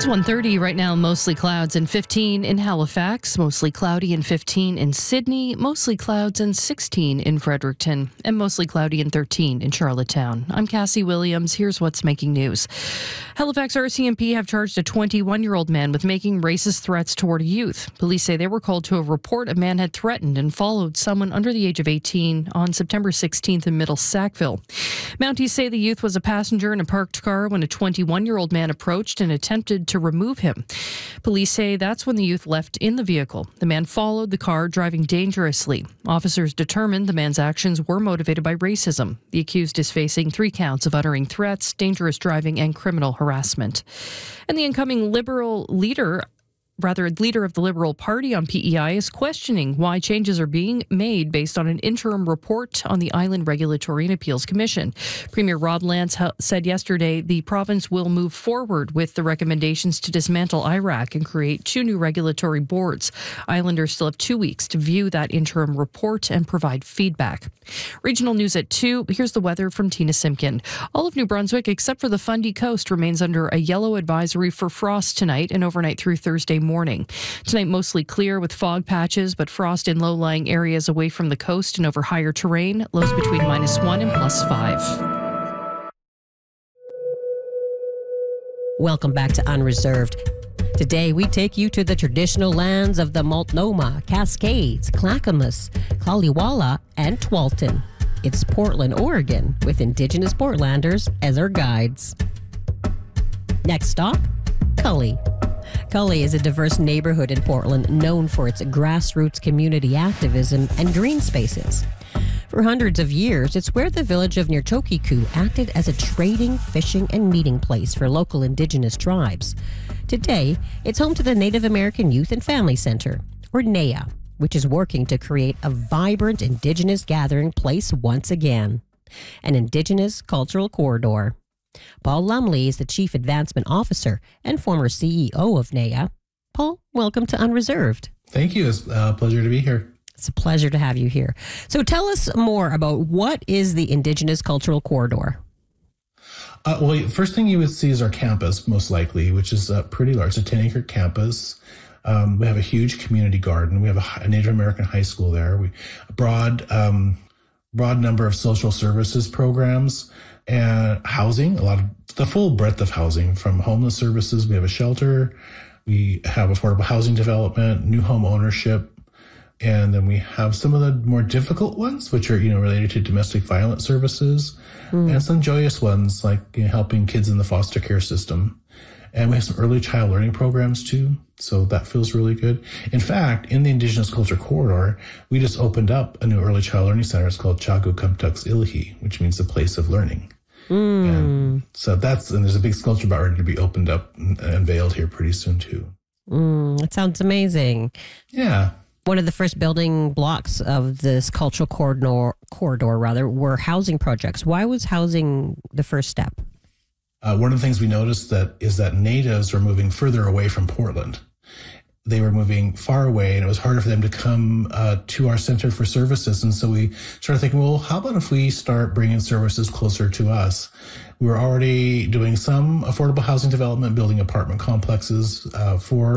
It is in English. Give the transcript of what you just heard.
It's 1:30 right now, mostly clouds and 15 in Halifax, mostly cloudy and 15 in Sydney, mostly clouds and 16 in Fredericton, and mostly cloudy and 13 in Charlottetown. I'm Cassie Williams. Here's what's making news. Halifax RCMP have charged a 21-year-old man with making racist threats toward a youth. Police say they were called to a report a man had threatened and followed someone under the age of 18 on September 16th in Middle Sackville. Mounties say the youth was a passenger in a parked car when a 21-year-old man approached and attempted to remove him. Police say that's when the youth left in the vehicle. The man followed the car, driving dangerously. Officers determined the man's actions were motivated by racism. The accused is facing 3 counts of uttering threats, dangerous driving, and criminal harassment. And the incoming leader of the Liberal Party on PEI is questioning why changes are being made based on an interim report on the Island Regulatory and Appeals Commission. Premier Rod Lance said yesterday the province will move forward with the recommendations to dismantle IRAC and create 2 new regulatory boards. Islanders still have 2 weeks to view that interim report and provide feedback. Regional news at 2. Here's the weather from Tina Simpkin. All of New Brunswick, except for the Fundy Coast, remains under a yellow advisory for frost tonight and overnight through Thursday morning. Tonight mostly clear with fog patches, but frost in low-lying areas away from the coast and over higher terrain. Lows between -1 and +5. Welcome back to Unreserved. Today we take you to the traditional lands of the Multnomah, Cascades, Clackamas, Kaliwala, and Tualatin. It's Portland, Oregon, with Indigenous Portlanders as our guides. Next stop, Cully. Cully is a diverse neighborhood in Portland known for its grassroots community activism and green spaces. For hundreds of years, it's where the village of Nirchokiku acted as a trading, fishing, and meeting place for local Indigenous tribes. Today, it's home to the Native American Youth and Family Center, or NAYA, which is working to create a vibrant Indigenous gathering place once again, an Indigenous cultural corridor. Paul Lumley is the Chief Advancement Officer and former CEO of NAYA. Paul, welcome to Unreserved. Thank you. It's a pleasure to be here. It's a pleasure to have you here. So tell us more about what is the Indigenous Cultural Corridor? Well, first thing you would see is our campus, most likely, which is pretty large. It's a 10-acre campus. We have a huge community garden. We have a Native American high school there. A broad number of social services programs and housing, the full breadth of housing, from homeless services. We have a shelter. We have affordable housing development, new home ownership. And then we have some of the more difficult ones, which are, related to domestic violence services, and some joyous ones like helping kids in the foster care system. And we have some early child learning programs too. So that feels really good. In fact, in the Indigenous Culture Corridor, we just opened up a new early child learning center. It's called Chagu Kumtuks Ilhi, which means the place of learning. And so and there's a big sculpture about ready to be opened up and unveiled here pretty soon too. That sounds amazing. Yeah. One of the first building blocks of this cultural corridor were housing projects. Why was housing the first step? One of the things we noticed is that natives were moving further away from Portland. They were moving far away, and it was harder for them to come to our center for services. And so we started thinking, well, how about if we start bringing services closer to us? We were already doing some affordable housing development, building apartment complexes for